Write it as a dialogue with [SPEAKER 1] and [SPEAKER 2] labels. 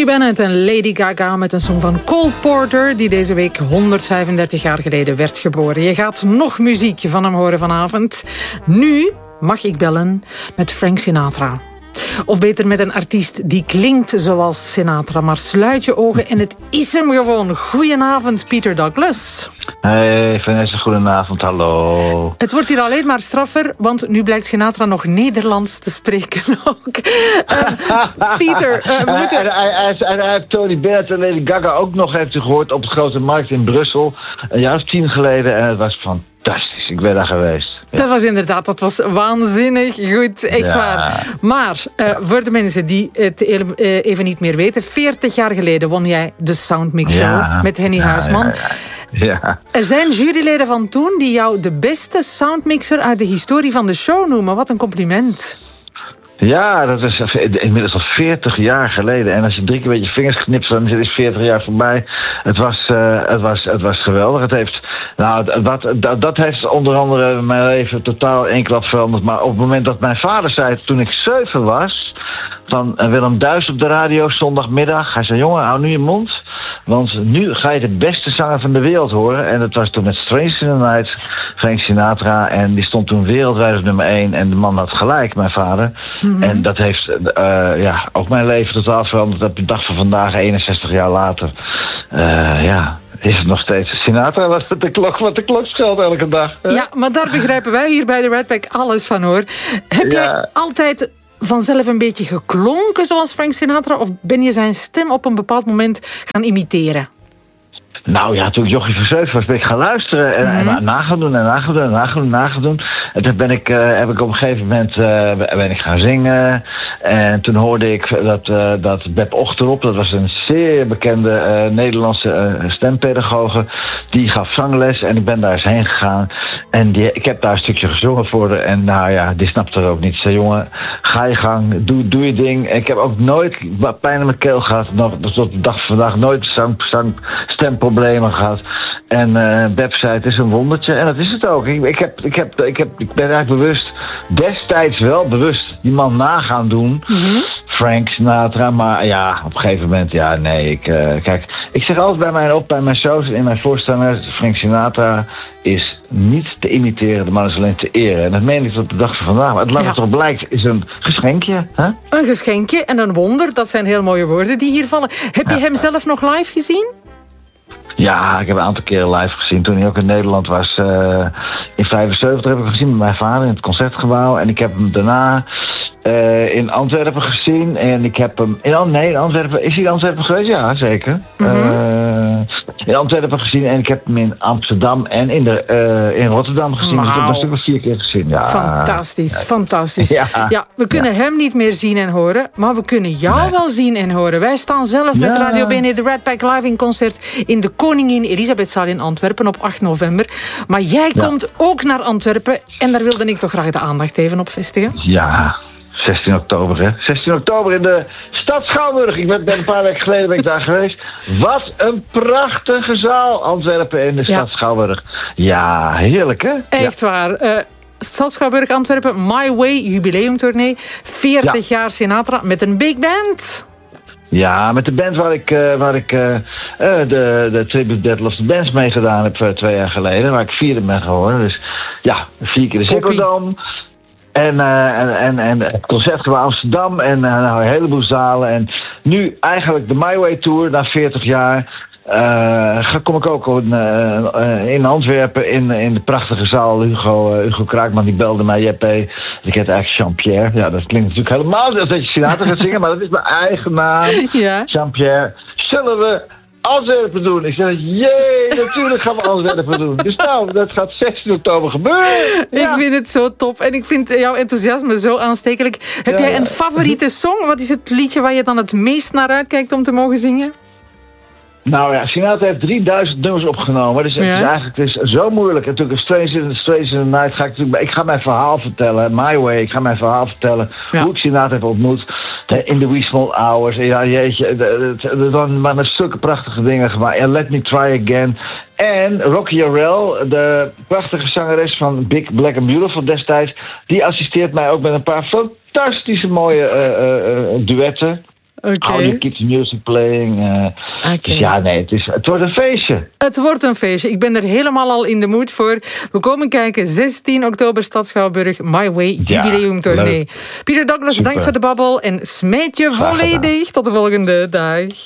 [SPEAKER 1] Tony Bennett en Lady Gaga met een song van Cole Porter, die deze week 135 jaar geleden werd geboren. Je gaat nog muziek van hem horen vanavond. Nu mag ik bellen met Frank Sinatra. Of beter met een artiest die klinkt zoals Sinatra, maar sluit je ogen en het is hem gewoon. Goedenavond, Peter Douglas.
[SPEAKER 2] Hey Vanessa, goedenavond, hallo.
[SPEAKER 1] Het wordt hier alleen maar straffer, want nu blijkt Sinatra nog Nederlands te spreken ook. Peter, we moeten...
[SPEAKER 2] Hij heeft Tony Bennett en Lady Gaga ook nog, heeft u gehoord, op de Grote Markt in Brussel. Een jaar of 10 geleden en het was fantastisch. Ik ben daar geweest. Ja.
[SPEAKER 1] Dat was waanzinnig goed, echt waar. Maar voor de mensen die het even niet meer weten, 40 jaar geleden won jij de Soundmix Show met Henny Huisman.
[SPEAKER 2] Ja.
[SPEAKER 1] Er zijn juryleden van toen die jou de beste soundmixer uit de historie van de show noemen. Wat een compliment.
[SPEAKER 2] Ja, dat is inmiddels al 40 jaar geleden. En als je 3 keer met je vingers knipt, dan is 40 jaar voorbij. Het was geweldig. Het heeft, dat heeft onder andere mijn leven totaal één klap veranderd. Maar op het moment dat mijn vader zei, toen ik 7 was, van Willem Duis op de radio, zondagmiddag. Hij zei, jongen, hou nu je mond. Want nu ga je de beste zanger van de wereld horen. En dat was toen met Strange in the Night, Frank Sinatra. En die stond toen wereldwijd op nummer 1. En de man had gelijk, mijn vader. Mm-hmm. En dat heeft ook mijn leven totaal veranderd. Op de dag van vandaag, 61 jaar later. Is het nog steeds Sinatra wat de klok scheldt elke dag.
[SPEAKER 1] Ja, maar daar begrijpen wij hier bij de Red Pack alles van, hoor. Heb jij altijd vanzelf een beetje geklonken zoals Frank Sinatra? Of ben je zijn stem op een bepaald moment gaan imiteren?
[SPEAKER 2] Nou ja, toen ik jochie van 7 was, ben ik gaan luisteren en nagedoen. En toen heb ik op een gegeven moment ben ik gaan zingen. En toen hoorde ik dat Beb Ochterop, dat was een zeer bekende Nederlandse stempedagoge, die gaf zangles en ik ben daar eens heen gegaan. En ik heb daar een stukje gezongen voor haar. En die snapte er ook niet. Ze zei, jongen, ga je gang, doe je ding. En ik heb ook nooit pijn in mijn keel gehad. Nog tot de dag van vandaag nooit stemproblemen gehad. En Beb zei, het is een wondertje. En dat is het ook. Ik ben eigenlijk destijds wel bewust die man na gaan doen. Mm-hmm. Frank Sinatra, maar op een gegeven moment, kijk, ik zeg altijd bij mijn shows en in mijn voorstellingen, Frank Sinatra is niet te imiteren, de man is alleen te eren. En dat meen ik tot de dag van vandaag. Maar het laat het toch blijkt, is een geschenkje. Hè?
[SPEAKER 1] Een geschenkje en een wonder, dat zijn heel mooie woorden die hier vallen. Heb je hem zelf nog live gezien?
[SPEAKER 2] Ja, ik heb een aantal keren live gezien. Toen hij ook in Nederland was, in 75 heb ik hem gezien met mijn vader in het Concertgebouw. En ik heb hem daarna in Antwerpen gezien. En ik heb hem... in Antwerpen. Is hij in Antwerpen geweest? Ja, zeker. Mm-hmm. In Antwerpen gezien. En ik heb hem in Amsterdam en in Rotterdam gezien. Dus ik heb hem een stuk of 4 keer gezien. Ja.
[SPEAKER 1] Fantastisch. Ja, we kunnen hem niet meer zien en horen. Maar we kunnen jou wel zien en horen. Wij staan zelf met Radio BNE de Red Pack live in concert in de Koningin Elisabethzaal in Antwerpen op 8 november. Maar jij komt ook naar Antwerpen. En daar wilde ik toch graag de aandacht even op vestigen.
[SPEAKER 2] Ja. 16 oktober, hè? 16 oktober in de stad Schouwburg. Ik ben een paar weken geleden daar geweest. Wat een prachtige zaal, Antwerpen in de stad Schouwburg. Ja, heerlijk, hè?
[SPEAKER 1] Echt waar. Stad Schouwburg, Antwerpen, My Way, jubileumtournee. 40 jaar Sinatra met een big band.
[SPEAKER 2] Ja, met de band waar ik de Tribute Battle of the Bands mee gedaan heb 2 jaar geleden. Waar ik 4e ben geworden. Dus 4 keer de Ziggo Dome. En het Concertgebouw Amsterdam en een heleboel zalen. En nu eigenlijk de My Way Tour na 40 jaar. Kom ik ook in Antwerpen in de prachtige zaal. Hugo Kraakman die belde mij. Ik heet eigenlijk Jean-Pierre. Ja, dat klinkt natuurlijk helemaal als dat je Sinatra gaat zingen. Maar dat is mijn eigen naam. Ja. Jean-Pierre. Zullen we Antwerpen doen? Ik zeg, natuurlijk gaan we Antwerpen doen. Dus dat gaat 16 oktober gebeuren. Ja.
[SPEAKER 1] Ik vind het zo top. En ik vind jouw enthousiasme zo aanstekelijk. Heb jij een favoriete song? Wat is het liedje waar je dan het meest naar uitkijkt om te mogen zingen?
[SPEAKER 2] Nou ja, Sinatra heeft 3000 nummers opgenomen. Dus het is zo moeilijk. En natuurlijk Strange in the Night ik ga mijn verhaal vertellen. My Way, ik ga mijn verhaal vertellen. Hoe ik Sinatra heb ontmoet. In the Wee Small Hours. Ja, jeetje. Er waren zulke prachtige dingen gemaakt. En Let Me Try Again. En Rocky Jarrell, de prachtige zangeres van Big Black and Beautiful destijds. Die assisteert mij ook met een paar fantastische mooie duetten. All the kids music playing. Dus ja, nee, het wordt een feestje.
[SPEAKER 1] Het wordt een feestje. Ik ben er helemaal al in de mood voor. We komen kijken. 16 oktober, Stad Schouwburg. My Way jubileumtournee. Peter Douglas, dank voor de babbel. En smijt je volledig. Tot de volgende dag.